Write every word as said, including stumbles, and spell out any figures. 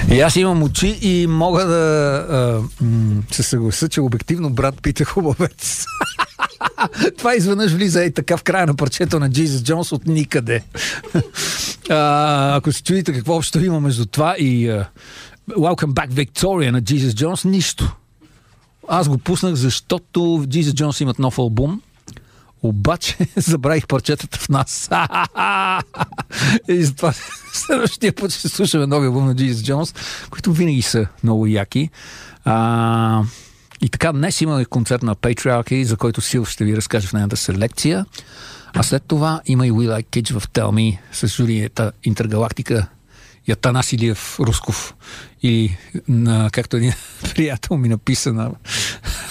И аз имам очи и мога да а, м- се съглася, че обективно брат Пит е хубавец. Това изведнъж влиза и така в края на парчето на Jesus Jones от никъде. а, ако се чудите какво общо има между това и uh, Welcome Back Victoria на Jesus Jones, нищо. Аз го пуснах, защото Jesus Jones имат нов албум, обаче забравих парчетата в нас. И затова следващия път ще слушаме новия албум на Jesus Jones, които винаги са много яки. А, и така, днес имаме концерт на Patriarchy, за който Сил ще ви разкаже в нейната селекция. А след това има и We Like Kids в Tell Me с журията Интергалактика и Атанас Илиев Русков. И на, както един приятел ми написа на